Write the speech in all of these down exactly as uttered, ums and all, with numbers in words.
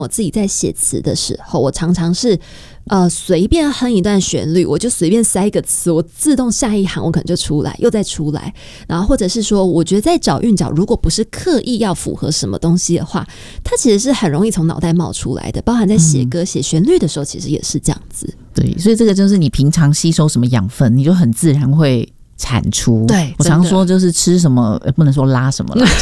我自己在写词的时候，我常常是呃随便哼一段旋律，我就随便塞一个词，我自动下一行我可能就出来，又再出来。然后或者是说，我觉得在找韵脚，如果不是刻意要符合什么东西的话，它其实是很容易从脑袋冒出来的。包含在写歌、写旋律的时候，其实也是这样子。 对，所以这个就是你平常吸收什么养分，你就很自然会产出。 对， 我常说就是吃什么，不能说拉什么啦，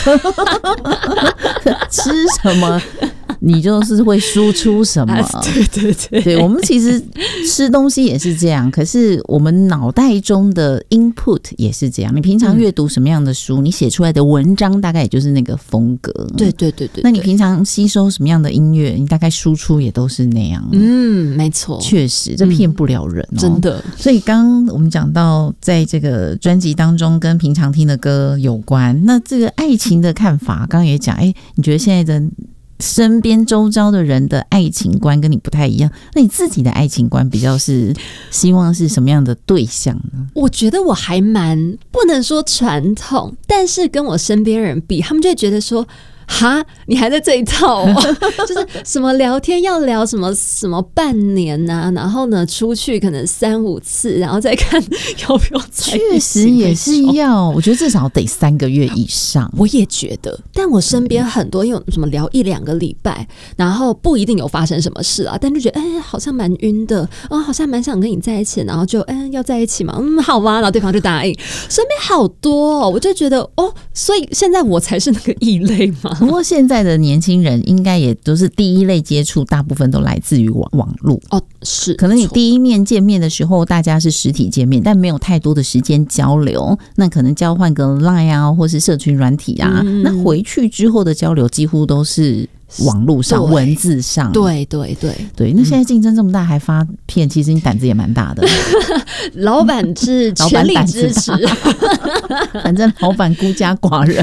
吃什么。你就是会输出什么、啊、 对对对， 对，我们其实吃东西也是这样，可是我们脑袋中的 input 也是这样。你平常阅读什么样的书、嗯、你写出来的文章大概也就是那个风格。 对对对 对, 对， 那你平常吸收什么样的音乐，你大概输出也都是那样。 嗯，没错， 确实这骗不了人、哦嗯、 真的。 所以刚刚我们讲到在这个专辑当中跟平常听的歌有关，那这个爱情的看法刚刚也讲，哎，你觉得现在的身边周遭的人的爱情观跟你不太一样，那你自己的爱情观比较是希望是什么样的对象呢？ 我觉得我还蛮不能说传统，但是跟我身边人比，他们就会觉得说哈，你还在这一套哦？就是什么聊天要聊什么什么半年啊，然后呢出去可能三五次，然后再看要不要在一起。 确实也是要，我觉得至少得三个月以上。 我也觉得，但我身边很多有什么聊一两个礼拜，然后不一定有发生什么事啊，但就觉得哎，好像蛮晕的，哦，好像蛮想跟你在一起，然后就哎要在一起嘛，嗯，好吧，然后对方就答应。身边好多哦，我就觉得哦，所以现在我才是那个异类嘛。 不过现在的年轻人应该也都是第一类接触，大部分都来自于网网络哦，是可能你第一面见面的时候，大家是实体见面，但没有太多的时间交流，那可能交换个 LINE 啊，或是社群软体啊、嗯，那回去之后的交流几乎都是网络上、文字上。 对对对对，那现在竞争这么大，还发片，其实你胆子也蛮大的。 老板是全力支持， 反正老板孤家寡人。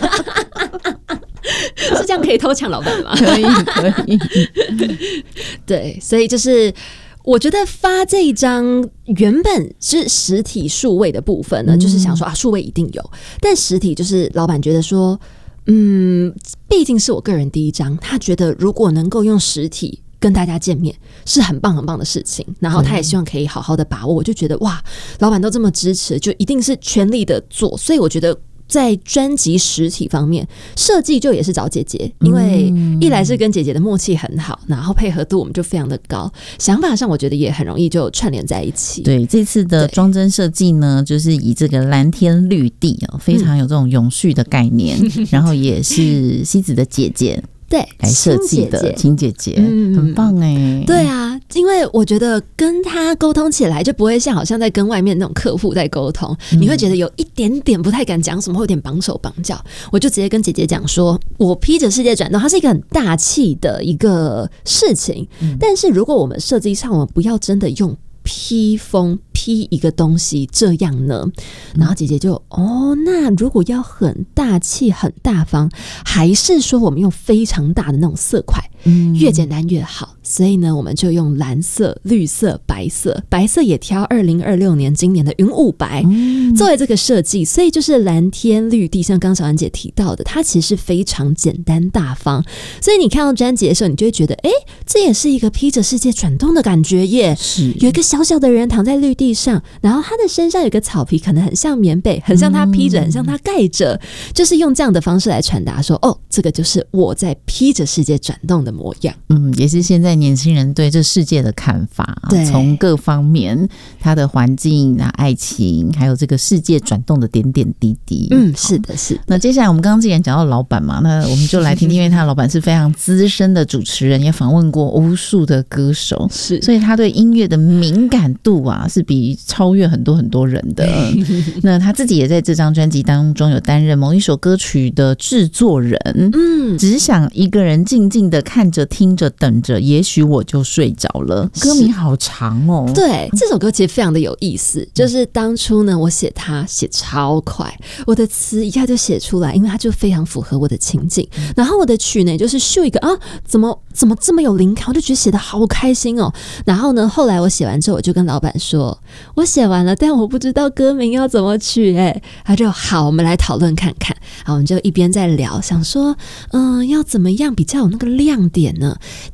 是这样可以偷抢老板吗？ 可以可以。 对，所以就是我觉得发这一张原本是实体数位的部分呢、嗯、就是想说啊，数位一定有，但实体就是老板觉得说嗯，毕竟是我个人第一张，他觉得如果能够用实体跟大家见面是很棒很棒的事情，然后他也希望可以好好的把握。我就觉得哇，老板都这么支持，就一定是全力的做，所以我觉得在专辑实体方面设计就也是找姐姐，因为一来是跟姐姐的默契很好，然后配合度我们就非常的高，想法上我觉得也很容易就串联在一起。 对，这次的装帧设计呢，就是以这个蓝天绿地、哦、非常有这种永续的概念、嗯、然后也是西子的姐姐对来设计的，亲姐姐、嗯、很棒哎。 对啊，因为我觉得跟他沟通起来就不会像好像在跟外面那种客户在沟通、嗯、你会觉得有一点点不太敢讲什么，会有点绑手绑脚。我就直接跟姐姐讲说，我披着世界转动，它是一个很大气的一个事情、嗯、但是如果我们设计上我们不要真的用披风披一个东西这样呢，然后姐姐就哦，那如果要很大气很大方，还是说我们用非常大的那种色块、嗯、越简单越好。所以呢我们就用蓝色、绿色、白色，白色也挑二零二六年今年的云雾白、嗯、作为这个设计。所以就是蓝天绿地，像刚小安姐提到的，它其实非常简单大方，所以你看到专辑的时候你就会觉得哎，这也是一个披着世界转动的感觉耶。是有一个小小的人躺在绿地上，然后他的身上有个草皮，可能很像棉被，很像他披着、嗯、很像他盖着，就是用这样的方式来传达说哦，这个就是我在披着世界转动的模样。 嗯，也是现在年轻人对这世界的看法，从各方面，他的环境啊、爱情，还有这个世界转动的点点滴滴。 嗯，是的是的。 那接下来我们刚刚既然讲到老板嘛，那我们就来听听，因为他的老板是非常资深的主持人，也访问过无数的歌手，是，所以他对音乐的敏感度啊是比超越很多很多人的。那他自己也在这张专辑当中有担任某一首歌曲的制作人。嗯，只想一个人静静的看着听着等着，也许我就睡着了。歌名好长哦。 对，这首歌其实非常的有意思，就是当初呢我写它写超快，我的词一下就写出来，因为它就非常符合我的情境，然后我的曲呢就是秀一个啊，怎么怎么这么有灵感，我就觉得写得好开心哦。然后呢后来我写完之后我就跟老板说，我写完了，但我不知道歌名要怎么取。哎，他就好，我们来讨论看看好，我们就一边在聊，想说嗯、呃，要怎么样比较有那个亮点呢？